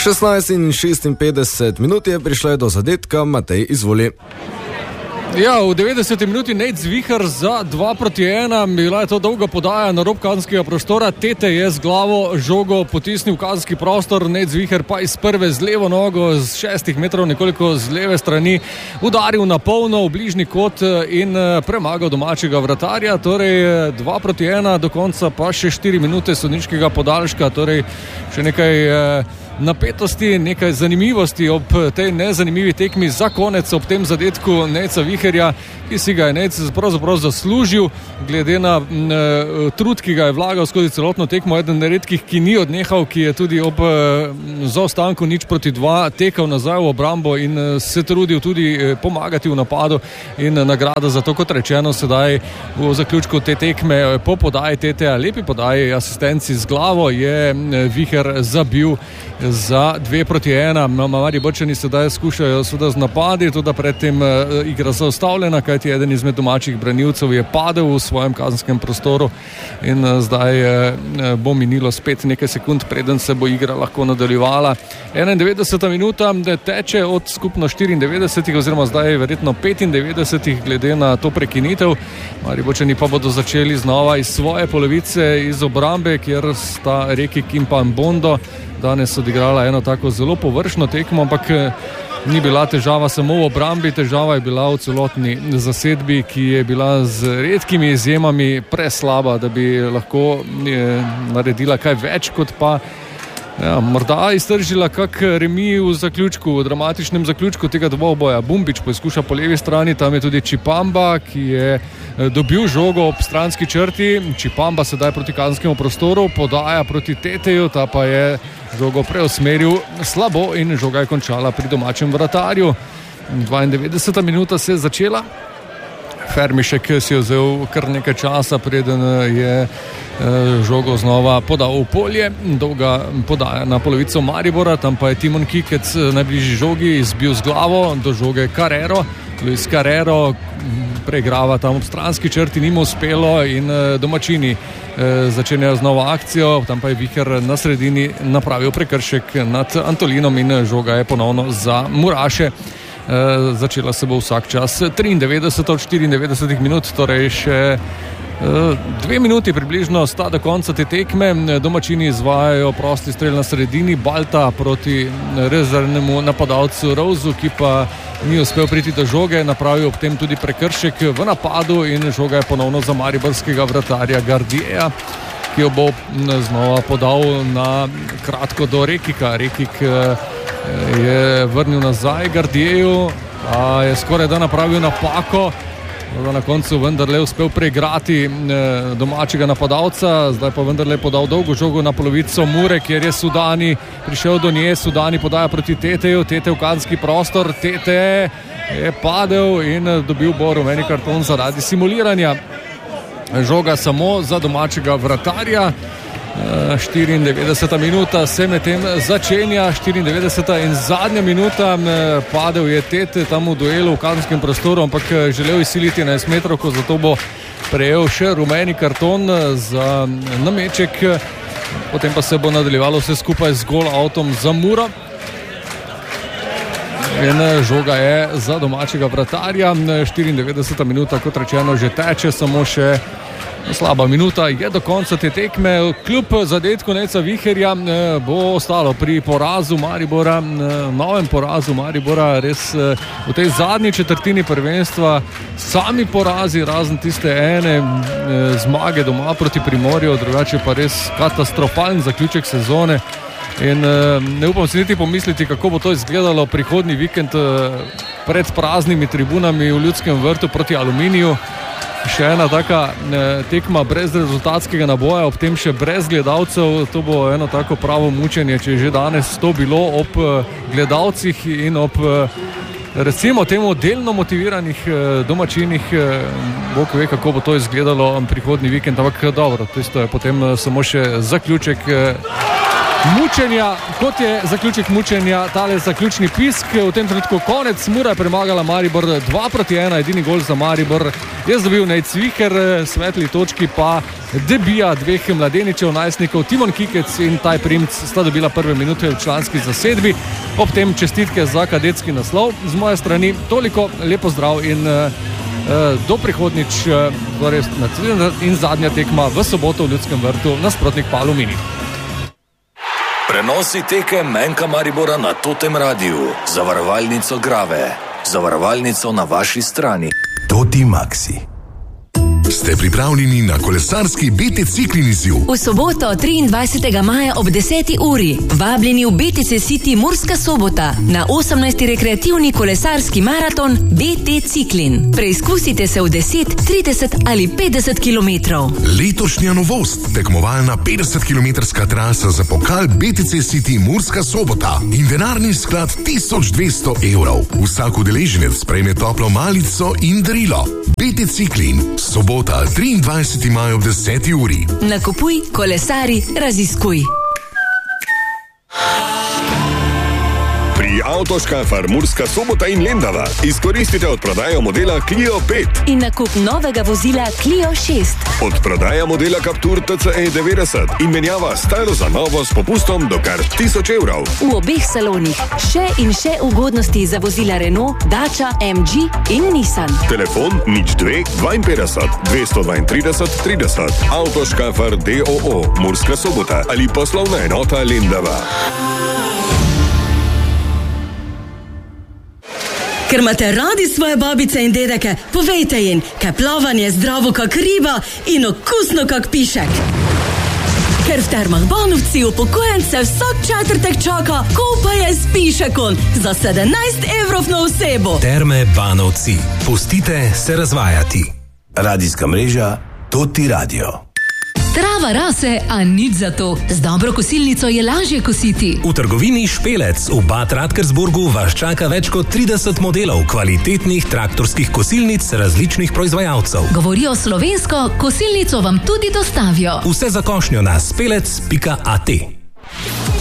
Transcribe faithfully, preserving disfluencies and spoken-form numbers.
šestnajst in šestinpetdeset minut je prišlo do zadetka, Matej, izvoli. Ja, v devetdeseti minuti Nejc Viher za dva proti ena, bila je to dolga podaja na rob kazenskega prostora, Tete je z glavo žogo potisnil v kazenski prostor, Nejc Viher pa iz prve z levo nogo z šestih metrov nekoliko z leve strani udaril na polno v bližnji kot in premagal domačega vratarja, torej dva proti ena, do konca pa še štiri minute sodniškega podaljška, torej še nekaj napetosti, nekaj zanimivosti ob tej nezanimivi tekmi za konec ob tem zadetku Nejca Viherja, ki si ga je Nejc pravzaprav zaslužil, glede na m, trud, ki ga je vlagal skozi celotno tekmo, eden redkih, ki ni odnehal, ki je tudi ob m, zaostanku nič proti dva tekal nazaj v obrambo in se trudil tudi pomagati v napadu in nagrada za to, kot rečeno, sedaj v zaključku te tekme po podaji Tete, lepi podaji asistenci z glavo je Viher zabil za dve proti ena. Mariborčani sedaj skušajo seveda z napadi, tudi predtem uh, igra zaustavljena, kajti eden izmed domačih branilcev je padel v svojem kazenskem prostoru in uh, zdaj uh, bo minilo spet nekaj sekund, preden se bo igra lahko nadaljevala. enaindevetdeseta minuta teče od skupno štiriindevetdesetih oziroma zdaj verjetno petindevetdesetih glede na to prekinitev. Mariborčani pa bodo začeli znova iz svoje polovice, iz obrambe, kjer sta Reki Kimpa in Bondo danes odigrala eno tako zelo površno tekmo, ampak ni bila težava samo v obrambi, težava je bila v celotni zasedbi, ki je bila z redkimi izjemami preslaba, da bi lahko je, naredila kaj več kot pa ja, morda iztržila kak remi v zaključku, v dramatičnem zaključku tega dvoboja. Bumbič poizkuša po levi strani, tam je tudi Čipamba, ki je dobil žogo ob stranski črti. Čipamba sedaj proti kazenskemu prostoru, podaja proti Teteju, ta pa je žogo preusmeril slabo in žoga je končala pri domačem vratarju. dvaindevetdeseta minuta se je začela. Fermišek si je vzel kar nekaj časa, preden je žogo znova podal v polje. Dolga podaja na polovico Maribora, tam pa je Timon Kikec najbližji žogi izbil z glavo do žoge Carrero. Luis Carrero preigrava tam ob stranski črti, nima uspelo in domačini začenjajo znova akcijo, tam pa je Viher na sredini napravil prekršek nad Antolinom in žoga je ponovno za Muraše. Uh, začela se bo vsak čas triindevetdeset od štiriindevetdesetih minut, torej še uh, dve minuti približno sta do konca te tekme. Domačini izvajajo prosti strel na sredini, Balta proti rezervnemu napadalcu Rouzu, ki pa ni uspel priti do žoge, napravil ob tem tudi prekršek v napadu in žoga je ponovno za mariborskega vratarja Gardieja, ki jo bo znova podal na kratko do Rekika. Rekik uh, je vrnil nazaj Gardieju, a je skoraj da napravil napako, da na koncu vendarle uspel preigrati domačega napadalca, zdaj pa vendarle podal dolgo žogo na polovico Mure, kjer je Sudani prišel do nje, Sudani podaja proti Teteju, Tete v kazenski prostor, Tete je padel in dobil bo rumeni karton zaradi simuliranja. Žoga samo za domačega vratarja. štiriindevetdeseta minuta se medtem začenja, štiriindevetdeseta in zadnja minuta, padel je Tete tam v duelu v kazenskem prostoru, ampak želel izsiliti enajst metrovko, zato bo prejel še rumeni karton za nameček, potem pa se bo nadaljevalo vse skupaj z gol avtom za Muro. In žoga je za domačega vratarja, štiriindevetdeseta minuta, kot rečeno, že teče, samo še slaba minuta je do konca te tekme. Kljub zadetku Nejca Viherja bo ostalo pri porazu Maribora, novem porazu Maribora, res v tej zadnji četrtini prvenstva sami porazi, razen tiste ene zmage doma proti Primorju, drugače pa res katastrofalen zaključek sezone. In ne upam si niti pomisliti, kako bo to izgledalo prihodnji vikend pred praznimi tribunami v Ljudskem vrtu proti Aluminiju. Še ena taka ne, tekma brez rezultatskega naboja, ob tem še brez gledalcev, to bo eno tako pravo mučenje, če je že danes to bilo ob gledalcih in ob recimo temu delno motiviranih domačinih. Bog ve, kako bo to izgledalo prihodnji vikend, ampak dobro, tisto je potem samo še zaključek mučenja, kot je zaključek mučenja, tale zaključni pisk, v tem trenutku konec, Mura je premagala Maribor dva proti ena, edini gol za Maribor je zdobil Nejc Viher, svetli točki pa debija dveh mladeničev, najstnikov, Timon Kikec in Taj Primc sta dobila prve minute v članski zasedbi, ob tem čestitke za kadetski naslov. Z moje strani toliko, lepo zdrav in uh, do prihodnič, uh, torej in zadnja tekma v soboto v Ljudskem vrtu, nasprotnik pa Aluminij. Prenosi tekem Menka Maribora na Totem Radiu, zavarovalnico Grave, zavarovalnico na vaši strani. Toti Maxi. Ste pripravljeni na kolesarski B T Ciklin izziv? V soboto triindvajsetega maja ob deseti uri vabljeni v B T C City Murska Sobota na osemnajsti rekreativni kolesarski maraton B T Ciklin. Preizkusite se v deset, trideset ali petdeset kilometrov. Letošnja novost, tekmovalna petdesetkilometrska trasa za pokal B T C City Murska Sobota in denarni sklad tisoč dvesto evrov. Vsak udeleženec prejme toplo malico in darilo. B T Ciklin, sobota triindvajseti maj ob deseti uri. Nakupuj, kolesari, raziskuj. Pri Avtoškafar Murska Sobota in Lendava izkoristite odprodajo modela Clio pet in nakup novega vozila Clio šest. Odprodaja modela Captur T C E devetdeset in menjava staro za novo s popustom do kar tisoč evrov. V obeh salonih še in še ugodnosti za vozila Renault, Dacia, M G in Nissan. Telefon nič dve dvainpetdeset dvesto dvaintrideset trideset. Avtoškafar D O O Murska Sobota ali poslovna enota Lendava. Ker imate radi svoje babice in dedeke, povejte jim, kaj plavanje je zdravo kak riba in okusno kak pišek. Ker v Termah Banovci upokojence vsak četrtek čaka kopanje s pišekom za sedemnajst evrov na osebo. Terme Banovci. Pustite se razvajati. Radijska mreža Toti Radio. Trava rase, a nič za to. Z dobro kosilnico je lažje kositi. V trgovini Špelec v Bad Radkersburgu vas čaka več kot trideset modelov kvalitetnih traktorskih kosilnic različnih proizvajalcev. Govorijo slovensko, kosilnico vam tudi dostavijo. Vse za košnjo na spelec pika at.